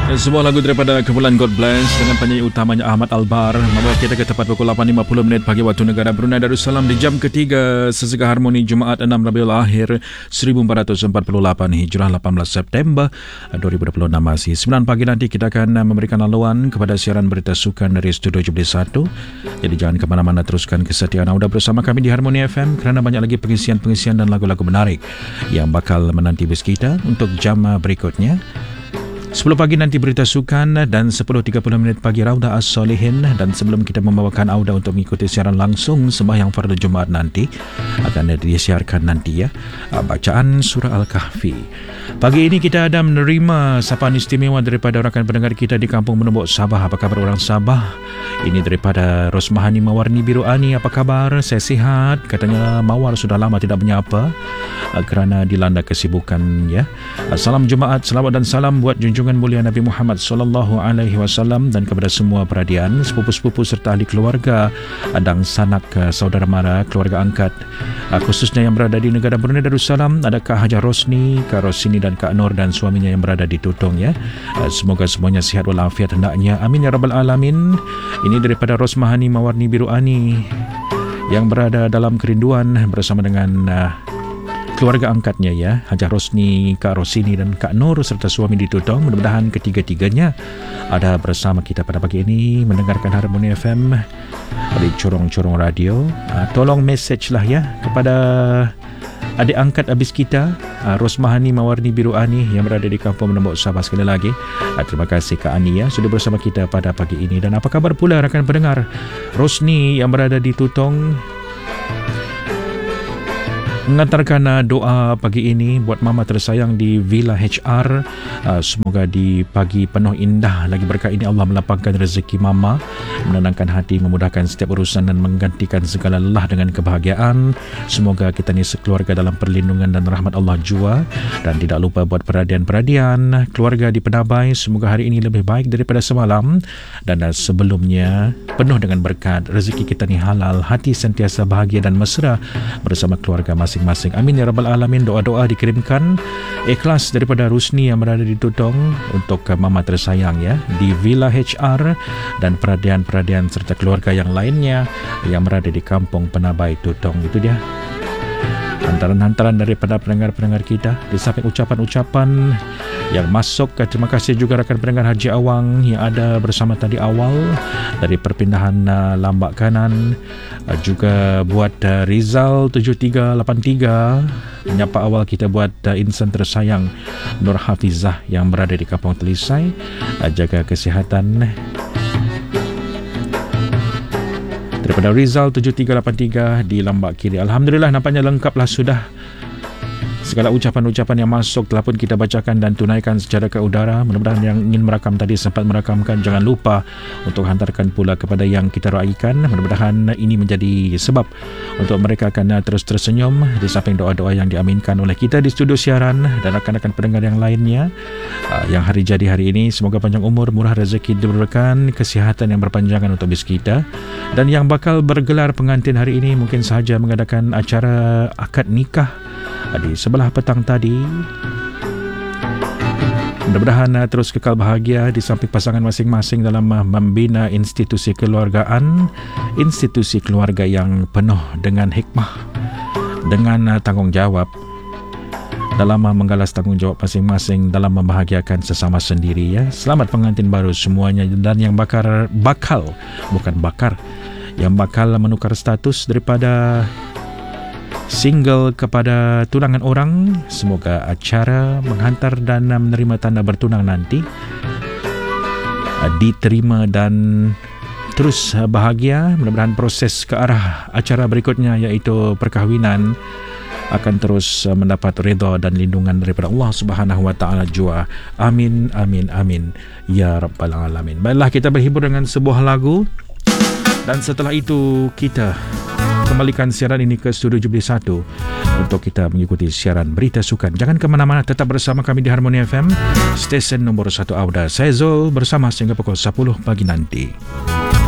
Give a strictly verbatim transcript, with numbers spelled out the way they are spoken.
Sebuah lagu daripada kumpulan God Bless dengan penyanyi utamanya Ahmad Albar membawa kita ke tepat pukul lapan lima puluh minit pagi waktu negara Brunei Darussalam di jam ketiga Sesega Harmoni Jumaat enam Rabiul Akhir seribu empat ratus empat puluh lapan Hijrah lapan belas September dua ribu dua puluh enam masih sembilan pagi nanti kita akan memberikan laluan kepada siaran berita sukan dari Studio tujuh puluh satu. Jadi jangan ke mana-mana, teruskan kesetiaan anda bersama kami di Harmoni F M kerana banyak lagi pengisian-pengisian dan lagu-lagu menarik yang bakal menanti bus kita untuk jam berikutnya. sepuluh pagi nanti berita sukan dan sepuluh tiga puluh minit pagi Raudah As-Solihin, dan sebelum kita membawakan Auda untuk mengikuti siaran langsung sembahyang fardu Jumaat nanti akan disiarkan nanti ya bacaan surah Al-Kahfi. Pagi ini kita ada menerima sapaan istimewa daripada rakan pendengar kita di Kampung Menumbuk Sabah. Apa kabar orang Sabah? Ini daripada Rosmahani Mawarni Biru Ani. Apa kabar? Saya sihat. Katanya Mawar sudah lama tidak menyapa kerana dilanda kesibukan ya. Salam Jumaat, selamat dan salam buat junjungan mulia Nabi Muhammad sallallahu alaihi wasallam dan kepada semua peradian, sepupu-sepupu serta ahli keluarga, adang sanak, saudara mara, keluarga angkat, khususnya yang berada di negara Brunei Darussalam. Ada Kak Hajar Rosni, Kak Rosini dan Kak Nur dan suaminya yang berada di Tutong ya. Semoga semuanya sihat walafiat hendaknya. Amin ya rabbal alamin. Ini daripada Rosmahani Mawarni Biru Ani yang berada dalam kerinduan bersama dengan uh, keluarga angkatnya ya, Hajar Rosni, Kak Rosini dan Kak Nur serta suami di Tutong. Mudah-mudahan ketiga-tiganya ada bersama kita pada pagi ini mendengarkan Harmoni F M di corong-corong radio. Uh, tolong message lah ya kepada adik angkat habis kita, uh, Rosmahani Mawarni Biru Ani yang berada di Kampung Menumbuk Sabah. Sekali lagi uh, terima kasih Kak Ani ya sudah bersama kita pada pagi ini. Dan apa kabar pula rakan pendengar Rosni yang berada di Tutong, mengantarkan uh, doa pagi ini buat mama tersayang di Villa H R. Uh, semoga di pagi penuh indah lagi berkat ini Allah melapangkan rezeki mama, menenangkan hati, memudahkan setiap urusan dan menggantikan segala lelah dengan kebahagiaan. Semoga kita ni sekeluarga dalam perlindungan dan rahmat Allah jua. Dan tidak lupa buat peradian-peradian keluarga di Penabai, semoga hari ini lebih baik daripada semalam dan uh, sebelumnya penuh dengan berkat. Rezeki kita ni halal, hati sentiasa bahagia dan mesra bersama keluarga masing-masing. Amin ya rabbal alamin. Doa-doa dikirimkan ikhlas daripada Rusni yang berada di Tutong untuk mama tersayang ya di Villa H R dan peradian-peradian serta keluarga yang lainnya yang berada di Kampung Penabai Tutong. Itu dia hantaran-hantaran daripada pendengar-pendengar kita. Di samping ucapan-ucapan yang masuk, terima kasih juga rakan pendengar Haji Awang yang ada bersama tadi awal dari perpindahan uh, Lambak Kanan, uh, juga buat uh, Rizal tujuh tiga lapan tiga menyapa awal kita buat uh, insan tersayang Nur Hafizah yang berada di Kampung Telisai. Uh, jaga kesihatan daripada Rizal tujuh tiga lapan tiga di Lambak Kiri. Alhamdulillah nampaknya lengkaplah sudah segala ucapan-ucapan yang masuk telah pun kita bacakan dan tunaikan secara ke udara. Mudah-mudahan yang ingin merakam tadi sempat merakamkan. Jangan lupa untuk hantarkan pula kepada yang kita raikan. Mudah-mudahan ini menjadi sebab untuk mereka akan terus tersenyum di samping doa-doa yang diaminkan oleh kita di studio siaran dan rakan-rakan pendengar yang lainnya uh, yang hari jadi hari ini. Semoga panjang umur, murah rezeki diberikan, kesihatan yang berpanjangan untuk bis kita. Dan yang bakal bergelar pengantin hari ini mungkin sahaja mengadakan acara akad nikah di sebelah petang tadi. Mudah-mudahan uh, terus kekal bahagia di samping pasangan masing-masing dalam uh, membina institusi keluargaan, institusi keluarga yang penuh dengan hikmah, dengan uh, tanggungjawab dalam uh, menggalas tanggungjawab masing-masing dalam membahagiakan sesama sendiri ya. Selamat pengantin baru semuanya, dan yang bakar bakal bukan bakar yang bakal menukar status daripada single kepada tunangan orang, semoga acara menghantar dan menerima tanda bertunang nanti diterima dan terus bahagia. Mudah-mudahan proses ke arah acara berikutnya iaitu perkahwinan akan terus mendapat redha dan lindungan daripada Allah Subhanahu wa taala jua. Amin amin amin ya rabbal alamin. Baiklah, kita berhibur dengan sebuah lagu dan setelah itu kita kembalikan siaran ini ke Studio tujuh puluh satu untuk kita mengikuti siaran berita sukan. Jangan ke mana-mana, tetap bersama kami di Harmoni F M, stesen nombor satu Auda. Saya Zul bersama sehingga pukul sepuluh pagi nanti.